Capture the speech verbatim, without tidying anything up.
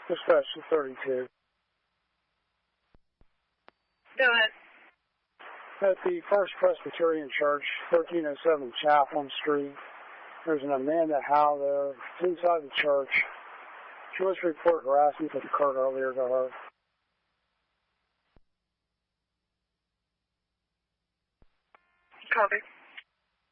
Dispatch to thirty-two. Go ahead. At the First Presbyterian Church, thirteen oh seven Chaplain Street, there's an Amanda Howe there. It's inside the church. She wants to report harassment that occurred earlier to her. Copy.